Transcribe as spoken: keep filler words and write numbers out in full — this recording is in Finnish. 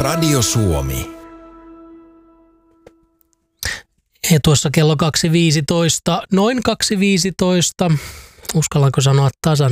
Radio Suomi. Ja tuossa kello kaksi viisitoista, noin kaksi viisitoista, uskallanko sanoa tasan